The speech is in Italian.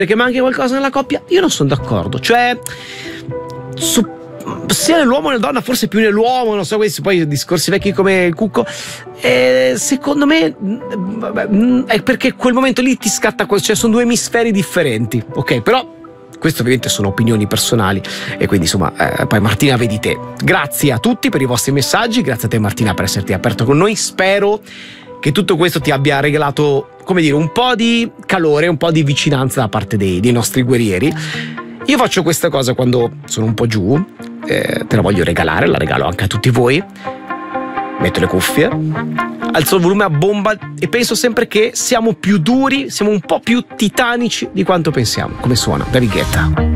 che manchi qualcosa nella coppia, io non sono d'accordo. Cioè, sia nell'uomo che nella donna, forse più nell'uomo, non so, questi poi discorsi vecchi come il cucco, secondo me è perché quel momento lì ti scatta, cioè sono due emisferi differenti, ok? Però questo ovviamente sono opinioni personali e quindi insomma poi Martina vedi te. Grazie a tutti per i vostri messaggi, grazie a te Martina per esserti aperto con noi. Spero che tutto questo ti abbia regalato, come dire, un po' di calore, un po' di vicinanza da parte dei nostri guerrieri. Io faccio questa cosa quando sono un po' giù, te la voglio regalare, la regalo anche a tutti voi. Metto le cuffie, alzo il volume a bomba e penso sempre che siamo più duri, siamo un po' più titanici di quanto pensiamo. Come suona David Guetta.